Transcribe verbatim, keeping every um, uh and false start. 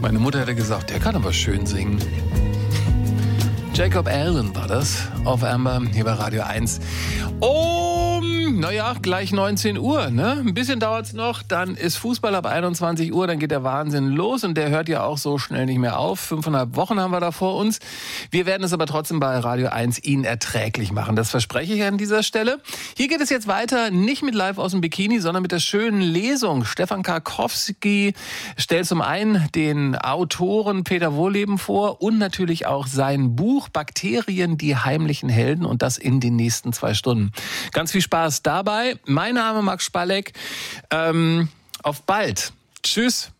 Meine Mutter hätte gesagt, der kann aber schön singen. Jacob Allen war das auf Amber hier bei Radio eins. Um, naja, gleich neunzehn Uhr, ne? Ein bisschen dauert's noch, dann ist Fußball ab einundzwanzig Uhr, dann geht der Wahnsinn los und der hört ja auch so schnell nicht mehr auf. Fünfeinhalb Wochen haben wir da vor uns. Wir werden es aber trotzdem bei Radio eins Ihnen erträglich machen, das verspreche ich an dieser Stelle. Hier geht es jetzt weiter, nicht mit Live aus dem Bikini, sondern mit der schönen Lesung. Stefan Karkowski stellt zum einen den Autoren Peter Wohlleben vor und natürlich auch sein Buch Bakterien, die heimlichen Helden, und das in den nächsten zwei Stunden. Ganz viel Spaß dabei. Mein Name Max Spalleck. Ähm, auf bald. Tschüss.